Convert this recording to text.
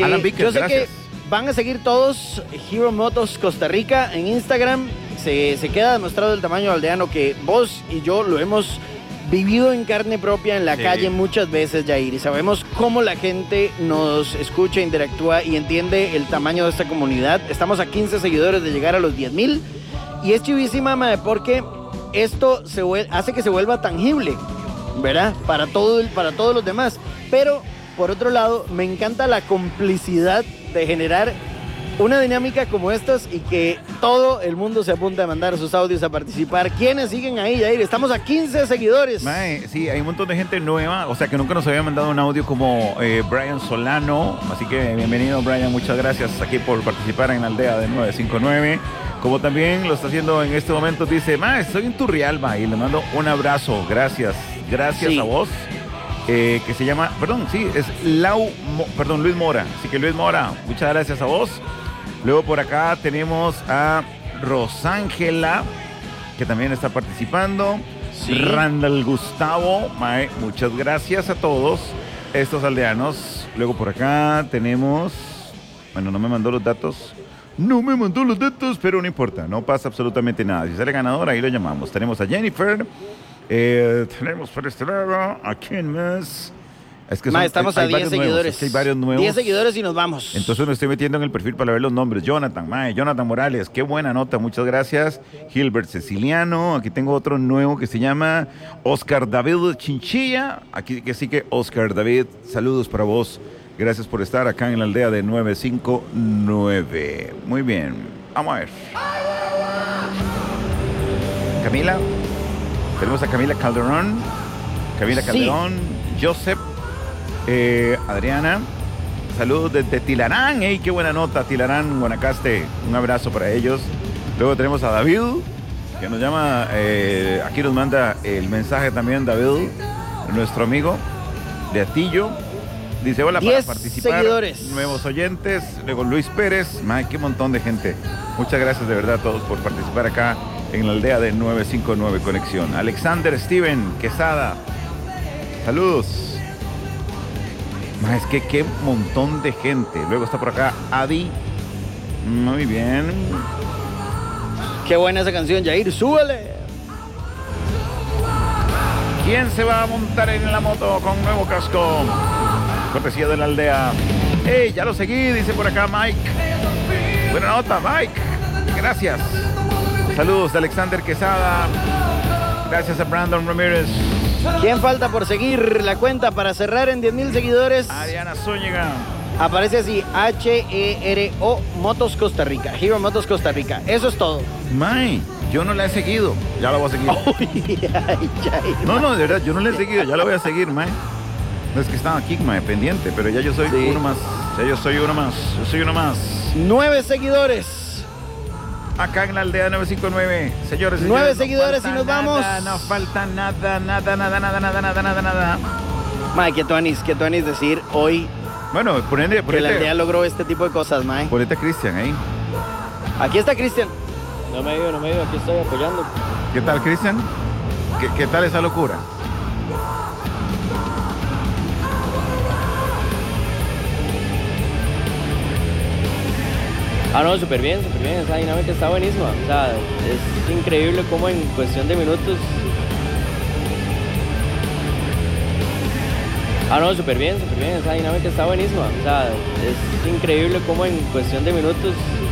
que Alan Vickers, yo sé gracias. que van a seguir todos Hero Motos Costa Rica en Instagram. Se queda demostrado el tamaño aldeano que vos y yo lo hemos vivido en carne propia en la Sí. calle muchas veces, Yair, y sabemos cómo la gente nos escucha, interactúa y entiende el tamaño de esta comunidad. Estamos a 15 seguidores de llegar a los 10,000 y es chivísima, mae, porque esto hace que se vuelva tangible, ¿verdad? Para todos los demás. Pero, por otro lado, me encanta la complicidad de generar una dinámica como estas y que todo el mundo se apunta a mandar sus audios a participar. ¿Quiénes siguen ahí, Jair? Estamos a 15 seguidores. Mae, sí, hay un montón de gente nueva, o sea, que nunca nos había mandado un audio como Brian Solano. Así que bienvenido, Brian. Muchas gracias aquí por participar en la aldea de 959. Como también lo está haciendo en este momento, dice, mae, estoy en Turrialba y le mando un abrazo. Gracias. Gracias Sí. a vos. Que se llama, es Luis Mora. Así que Luis Mora, muchas gracias a vos. Luego por acá tenemos a Rosángela, que también está participando. Sí. Randall Gustavo, mae, muchas gracias a todos estos aldeanos. Luego por acá tenemos, bueno, no me mandó los datos, pero no importa, no pasa absolutamente nada. Si sale ganador, ahí lo llamamos. Tenemos a Jennifer, tenemos por este lado, ¿a quién más? Es que Estamos a 10 seguidores. Es que hay varios nuevos. 10 seguidores y nos vamos. Entonces me estoy metiendo en el perfil para ver los nombres. Jonathan Morales, qué buena nota, muchas gracias. Gilbert Ceciliano, aquí tengo otro nuevo que se llama Oscar David Chinchilla. Aquí que sí que Oscar David, saludos para vos. Gracias por estar acá en la aldea de 959. Muy bien, vamos a ver. Camila, tenemos a Camila Calderón. Joseph. Adriana, saludos desde Tilarán. ¡Ey, qué buena nota! Tilarán, Guanacaste, un abrazo para ellos. Luego tenemos a David, que nos llama, aquí nos manda el mensaje también, David, nuestro amigo de Atillo. Dice, hola, para 10 participar, seguidores. nuevos oyentes. Luego Luis Pérez, qué montón de gente. Muchas gracias de verdad a todos por participar acá en la aldea de 959 Conexión. Alexander Steven Quesada, saludos. Es que qué montón de gente. Luego está por acá Adi. Muy bien. Qué buena esa canción, Jair. ¡Súbele! ¿Quién se va a montar en la moto con nuevo casco? Cortesía de la aldea. ¡Ey, ya lo seguí! Dice por acá Mike. Buena nota, Mike. Gracias. Saludos de Alexander Quesada. Gracias a Brandon Ramírez. ¿Quién falta por seguir la cuenta para cerrar en 10,000 seguidores? Ariana Zúñiga. Aparece así, HERO Motos Costa Rica, Hero Motos Costa Rica. Eso es todo. Yo no la he seguido. Ya la voy a seguir. Jair. No, de verdad, yo no la he seguido. Ya la voy a seguir, No es que estaba aquí, pendiente, pero ya yo soy uno más. Yo soy uno más. 9 seguidores. Acá en la aldea 959, señores. 9 seguidores y nos vamos. No falta nada. Mae, qué tuanis decir hoy Bueno, que la aldea logró este tipo de cosas, mae. Ponete a Cristian ahí. Aquí está Cristian. No me he ido, aquí estoy apoyando. ¿Qué tal, Cristian? ¿Qué tal esa locura? No, súper bien, esa dinámica está buenísima. O sea, es increíble cómo en cuestión de minutos... súper bien, esa dinámica está buenísima. O sea, es increíble cómo en cuestión de minutos